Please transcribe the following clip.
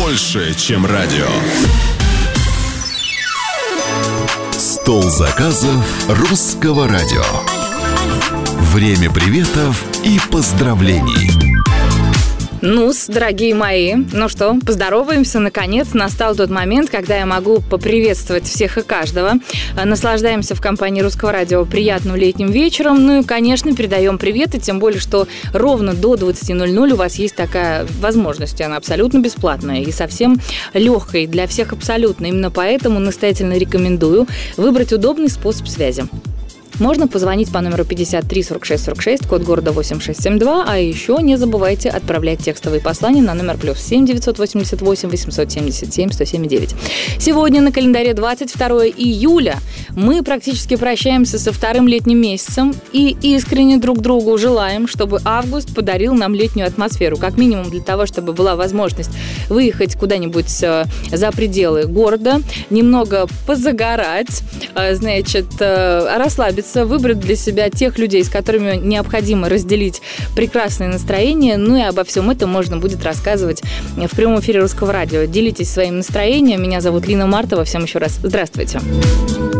больше, чем радио. Стол заказов Русского радио. Время приветов и поздравлений. Ну-с, дорогие мои, ну что, поздороваемся. Наконец настал тот момент, когда я могу поприветствовать всех и каждого. Наслаждаемся в компании Русского радио приятным летним вечером. Ну и, конечно, передаем приветы, тем более, что ровно до 20:00 у вас есть такая возможность. Она абсолютно бесплатная и совсем легкая для всех абсолютно. Именно поэтому настоятельно рекомендую выбрать удобный способ связи. Можно позвонить по номеру 53 46 46, код города 8672, а еще не забывайте отправлять текстовые послания на номер +7 988 877 107 9. Сегодня на календаре 22 июля. Мы практически прощаемся со вторым летним месяцем и искренне друг другу желаем, чтобы август подарил нам летнюю атмосферу. Как минимум для того, чтобы была возможность выехать куда-нибудь за пределы города, немного позагорать, значит, расслабиться, выбрать для себя тех людей, с которыми необходимо разделить прекрасное настроение. Ну и обо всем этом можно будет рассказывать в прямом эфире Русского радио. Делитесь своим настроением. Меня зовут Лина Мартова. Всем еще раз здравствуйте.